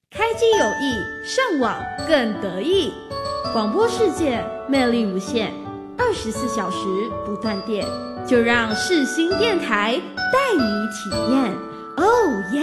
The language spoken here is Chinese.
开机有益，上网更得意。广播世界魅力无限，24小时不断电，就让世新电台带你体验。哦耶！